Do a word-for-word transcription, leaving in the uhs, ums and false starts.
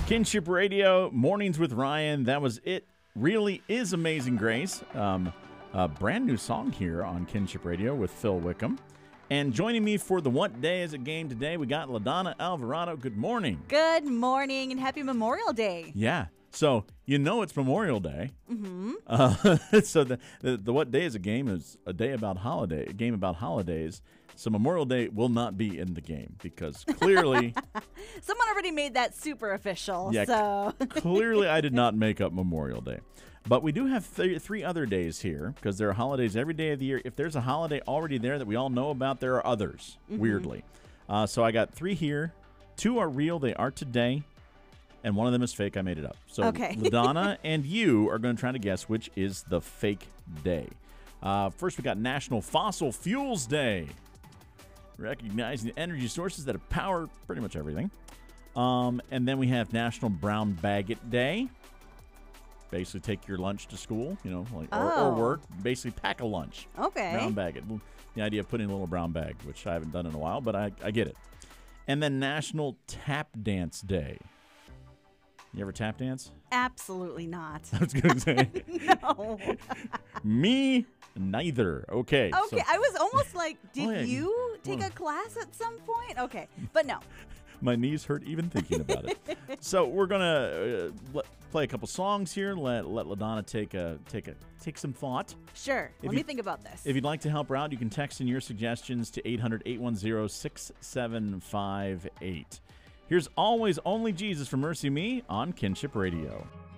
Kinship Radio, Mornings with Ryan. That was it. Really is Amazing Grace. Um, a brand new song here on Kinship Radio with Phil Wickham. And joining me for the What Day Is It game today, we got LaDonna Alvarado. Good morning. Good morning and happy Memorial Day. Yeah. So, you know it's Memorial Day. Mm-hmm. Uh, so the, the the What Day Is It game is a day about holiday, a game about holidays. So Memorial Day will not be in the game because clearly... Someone already made that super official. Yeah, so. Clearly I did not make up Memorial Day. But we do have th- three other days here because there are holidays every day of the year. If there's a holiday already there that we all know about, there are others, mm-hmm. weirdly. Uh, so I got three here. Two are real. They are today. And one of them is fake. I made it up. So okay. LaDonna and you are going to try to guess which is the fake day. Uh, first, we got National Fossil Fuels Day, recognizing the energy sources that power pretty much everything. Um, and then we have National Brown Bag It Day. Basically, take your lunch to school, you know, like, or, oh. or work. Basically, pack a lunch. Okay. Brown bag it. The idea of putting a little brown bag, which I haven't done in a while, but I, I get it. And then National Tap Dance Day. You ever tap dance? Absolutely not. I was going to say. No. Me, neither. Okay. Okay, so, I was almost like, did oh, yeah, you take oh. a class at some point? Okay, but no. My knees hurt even thinking about it. So we're gonna uh, play a couple songs here. Let let LaDonna take a take a take some thought. Sure. If Let you, me think about this. If you'd like to help her out, you can text in your suggestions to eight hundred, eight one zero, six seven five eight. Here's Always Only Jesus from Mercy Me on Kinship Radio.